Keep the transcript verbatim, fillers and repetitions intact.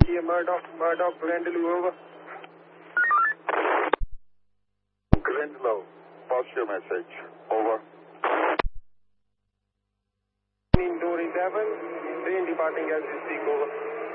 Kia Murdoch, Murdoch, Grandeloo, over. Grandeloo, pass your message. Over. Dory seven, train departing as we speak, over.